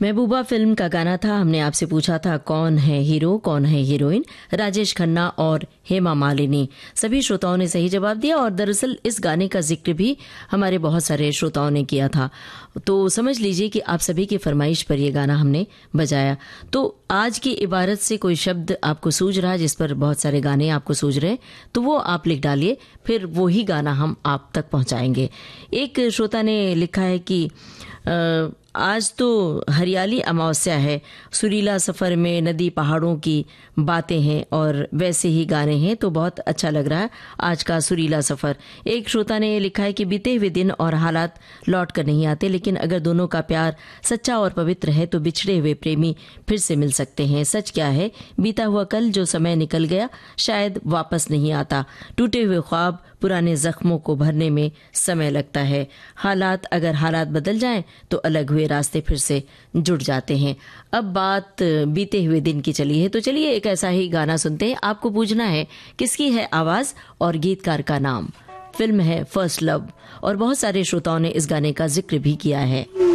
महबूबा film का गाना था। हमने आपसे पूछा था कौन है हीरो कौन है हीरोइन। राजेश खन्ना और हेमा मालिनी। सभी श्रोताओं ने सही जवाब दिया और दरअसल इस गाने का जिक्र भी हमारे बहुत सारे श्रोताओं ने किया था। तो समझ लीजिए कि आप सभी की फरमाइश पर यह गाना हमने बजाया। तो आज की इबारत से कोई शब्द आपको सूझ रहा है जिस पर बहुत सारे गाने आपको सूझ रहे हैं तो वो आप लिख डालिए, फिर वही गाना हम आप तक पहुंचाएंगे। एक श्रोता ने लिखा है कि आज तो हरियाली अमावस्या है, सुरीला सफ़र में नदी पहाड़ों की बातें हैं और वैसे ही गाने हैं तो बहुत अच्छा लग रहा है आज का सुरीला सफ़र। एक श्रोता ने लिखा है कि बीते हुए दिन और हालात लौट कर नहीं आते, लेकिन अगर दोनों का प्यार सच्चा और पवित्र है तो बिछड़े हुए प्रेमी फिर से मिल सकते हैं। सच क्या है, बीता हुआ कल जो समय निकल गया शायद वापस नहीं आता। टूटे हुए ख्वाब पुराने जख्मों को भरने में समय लगता है। अगर हालात बदल जाएं तो अलग हुए रास्ते फिर से जुड़ जाते हैं। अब बात बीते हुए दिन की चली है तो चलिए एक ऐसा ही गाना सुनते हैं। आपको पूछना है किसकी है आवाज और गीतकार का नाम। फिल्म है फर्स्ट लव और बहुत सारे श्रोताओं ने इस गाने का जिक्र भी किया है।